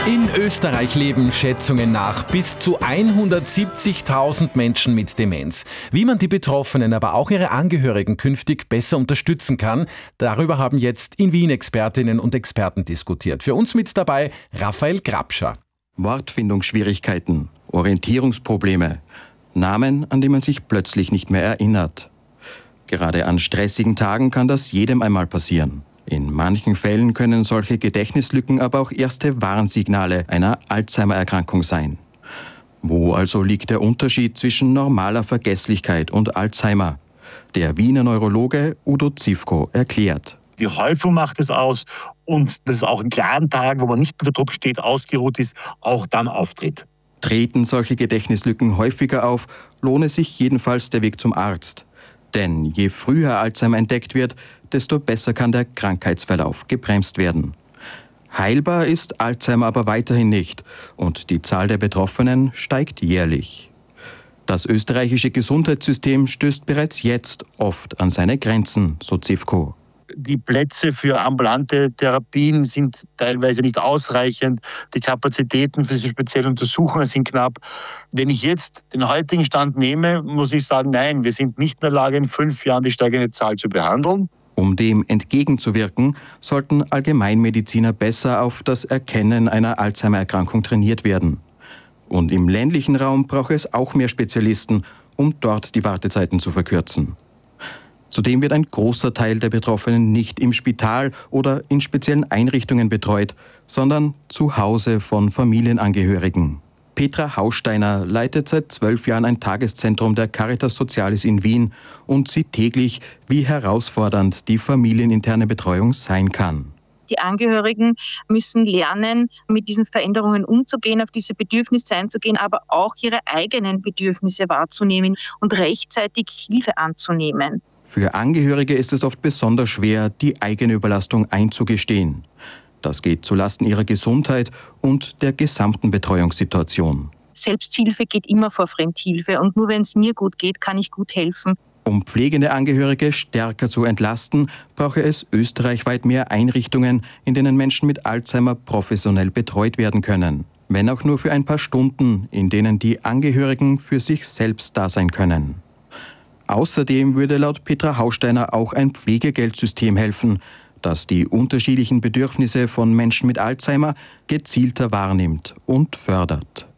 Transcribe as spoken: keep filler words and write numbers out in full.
In Österreich leben Schätzungen nach bis zu hundertsiebzigtausend Menschen mit Demenz. Wie man die Betroffenen, aber auch ihre Angehörigen künftig besser unterstützen kann, darüber haben jetzt in Wien Expertinnen und Experten diskutiert. Für uns mit dabei Raphael Grabscher. Wortfindungsschwierigkeiten, Orientierungsprobleme, Namen, an die man sich plötzlich nicht mehr erinnert. Gerade an stressigen Tagen kann das jedem einmal passieren. In manchen Fällen können solche Gedächtnislücken aber auch erste Warnsignale einer Alzheimer-Erkrankung sein. Wo also liegt der Unterschied zwischen normaler Vergesslichkeit und Alzheimer? Der Wiener Neurologe Udo Zivko erklärt. Die Häufung macht es aus und dass es auch in klaren Tagen, wo man nicht unter Druck steht, ausgeruht ist, auch dann auftritt. Treten solche Gedächtnislücken häufiger auf, lohne sich jedenfalls der Weg zum Arzt. Denn je früher Alzheimer entdeckt wird, desto besser kann der Krankheitsverlauf gebremst werden. Heilbar ist Alzheimer aber weiterhin nicht und die Zahl der Betroffenen steigt jährlich. Das österreichische Gesundheitssystem stößt bereits jetzt oft an seine Grenzen, so Zivko. Die Plätze für ambulante Therapien sind teilweise nicht ausreichend. Die Kapazitäten für diese speziellen Untersuchungen sind knapp. Wenn ich jetzt den heutigen Stand nehme, muss ich sagen, nein, wir sind nicht in der Lage, in fünf Jahren die steigende Zahl zu behandeln. Um dem entgegenzuwirken, sollten Allgemeinmediziner besser auf das Erkennen einer Alzheimer-Erkrankung trainiert werden. Und im ländlichen Raum braucht es auch mehr Spezialisten, um dort die Wartezeiten zu verkürzen. Zudem wird ein großer Teil der Betroffenen nicht im Spital oder in speziellen Einrichtungen betreut, sondern zu Hause von Familienangehörigen. Petra Hausteiner leitet seit zwölf Jahren ein Tageszentrum der Caritas Socialis in Wien und sieht täglich, wie herausfordernd die familieninterne Betreuung sein kann. Die Angehörigen müssen lernen, mit diesen Veränderungen umzugehen, auf diese Bedürfnisse einzugehen, aber auch ihre eigenen Bedürfnisse wahrzunehmen und rechtzeitig Hilfe anzunehmen. Für Angehörige ist es oft besonders schwer, die eigene Überlastung einzugestehen. Das geht zulasten ihrer Gesundheit und der gesamten Betreuungssituation. Selbsthilfe geht immer vor Fremdhilfe und nur wenn es mir gut geht, kann ich gut helfen. Um pflegende Angehörige stärker zu entlasten, brauche es österreichweit mehr Einrichtungen, in denen Menschen mit Alzheimer professionell betreut werden können. Wenn auch nur für ein paar Stunden, in denen die Angehörigen für sich selbst da sein können. Außerdem würde laut Petra Hausteiner auch ein Pflegegeldsystem helfen, das die unterschiedlichen Bedürfnisse von Menschen mit Alzheimer gezielter wahrnimmt und fördert.